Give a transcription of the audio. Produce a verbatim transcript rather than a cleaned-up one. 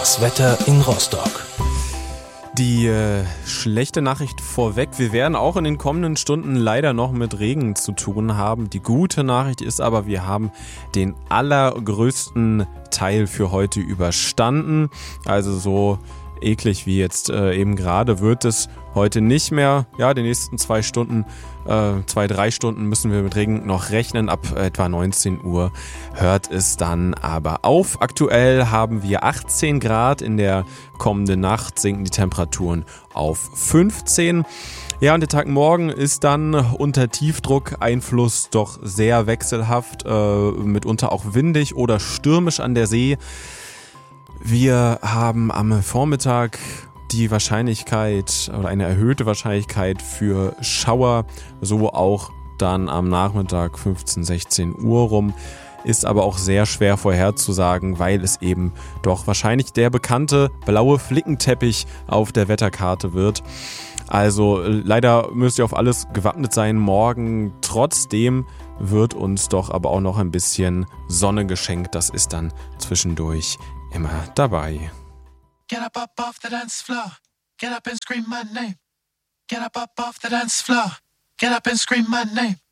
Das Wetter in Rostock. Die äh, schlechte Nachricht vorweg, wir werden auch in den kommenden Stunden leider noch mit Regen zu tun haben. Die gute Nachricht ist aber, wir haben den allergrößten Teil für heute überstanden. Also so eklig wie jetzt äh, eben gerade wird es heute nicht mehr. Ja, die nächsten zwei Stunden, äh, zwei, drei Stunden müssen wir mit Regen noch rechnen. Ab etwa neunzehn Uhr hört es dann aber auf. Aktuell haben wir achtzehn Grad. In der kommenden Nacht sinken die Temperaturen auf fünfzehn. Ja, und der Tag morgen ist dann unter Tiefdruckeinfluss doch sehr wechselhaft, äh, mitunter auch windig oder stürmisch an der See. Wir haben am Vormittag die Wahrscheinlichkeit oder eine erhöhte Wahrscheinlichkeit für Schauer, so auch dann am Nachmittag fünfzehn, sechzehn Uhr rum. Ist aber auch sehr schwer vorherzusagen, weil es eben doch wahrscheinlich der bekannte blaue Flickenteppich auf der Wetterkarte wird. Also leider müsst ihr auf alles gewappnet sein morgen. Trotzdem wird uns doch aber auch noch ein bisschen Sonne geschenkt. Das ist dann zwischendurch immer dabei. Get up, up off the dance floor. Get up and scream my name. Get up, up off the dance floor. Get up and scream my name.